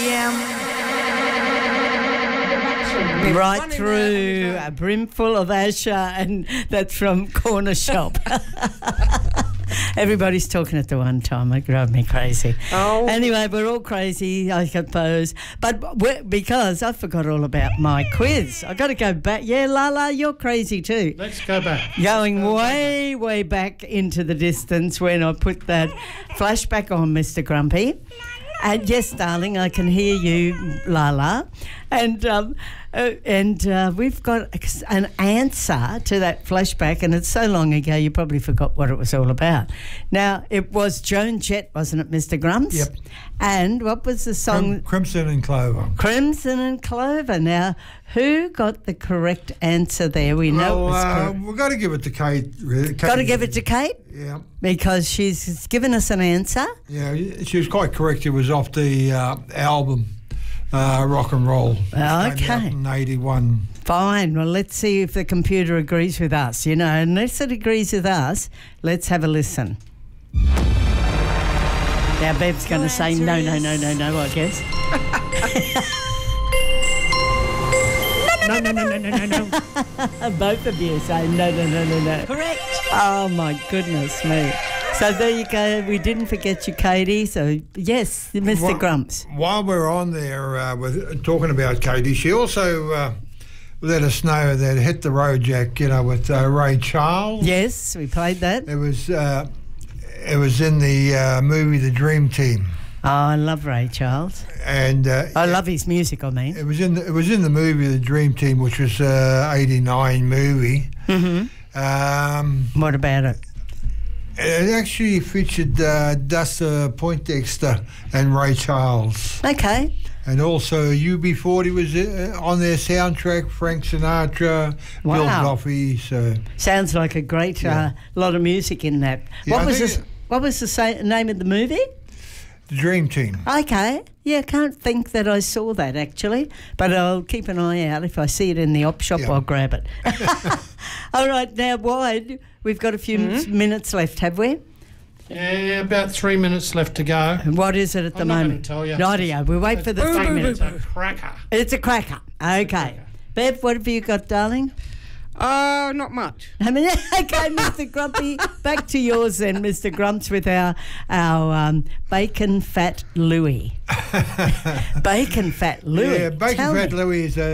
Right through a brimful of Asher, and that's from Corner Shop. Everybody's talking at the one time. It drove me crazy. Oh. Anyway, we're all crazy, I suppose. But because I forgot all about my quiz. I got to go back. Yeah, Lala, you're crazy too. Let's go back. Going way back into the distance when I put that flashback on, Mr. Grumpy. And yes, darling, I can hear you, Lala. And we've got an answer to that flashback, and it's so long ago you probably forgot what it was all about. Now, it was Joan Jett, wasn't it, Mr. Grumps? Yep. And what was the song? Crimson and Clover. Crimson and Clover. Now, who got the correct answer there? We know it was correct. We've got to give it to Kate. Really. Got to give it to Kate? Yeah. Because she's given us an answer. Yeah, she was quite correct. It was off the album Rock and Roll. Okay. In 81. Fine. Well, let's see if the computer agrees with us. You know, unless it agrees with us, let's have a listen. Now, Bev's going to say no, I guess. No. Both of you say no. Correct. Oh, my goodness me. So there you go. We didn't forget you, Katie. So, yes, Mr. Grumps. While we're on there with talking about Katie, she also let us know that Hit the Road Jack, with Ray Charles. Yes, we played that. It was in the movie The Dream Team. Oh, I love Ray Charles. And I love his music, I mean. It was in the movie The Dream Team, which was '89 movie. Mm-hmm. What about it? It actually featured Dusty Poindexter and Ray Charles. Okay. And also UB40 was on their soundtrack, Frank Sinatra, Wow. Bill Duffy. So sounds like a great lot of music in that. Yeah, What was the name of the movie? The Dream Team. Okay. Yeah, I can't think that I saw that actually, but I'll keep an eye out. If I see it in the op shop, I'll grab it. All right, now, Wide, we've got a few minutes left, have we? Yeah, about 3 minutes left to go. What is it at the moment? I'm not going to tell you. Rightio, we'll wait for the 3 minutes. It's a cracker. It's a cracker. Okay. Bev, what have you got, darling? Not much. Okay, Mr. Grumpy, back to yours then, Mr. Grumps, with our Bacon Fat Louie. Bacon Fat Louie. Yeah, Bacon Fat Louie is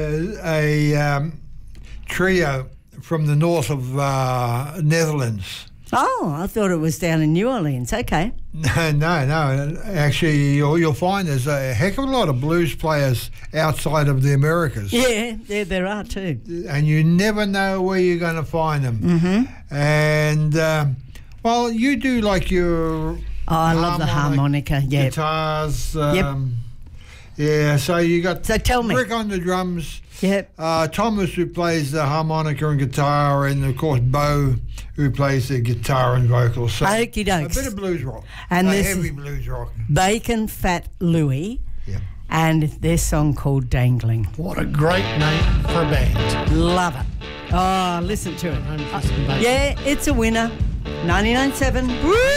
a trio from the north of Netherlands. Oh, I thought it was down in New Orleans. Okay. No. Actually, you'll find there's a heck of a lot of blues players outside of the Americas. Yeah, there are too. And you never know where you're going to find them. Mm-hmm. And, well, you do like your... Oh, I love the harmonica, yeah. Guitars. Yep. Yeah, so you got so tell me. Rick on the drums. Yep. Thomas, who plays the harmonica and guitar, and of course Bo, who plays the guitar and vocals. So Okie dokes. a bit of blues rock. And this heavy blues rock. Bacon Fat Louie. Yep. And their song called Dangling. What a great name for a band. Love it. Oh, listen to it. Yeah, it's a winner. 99.7. Woo!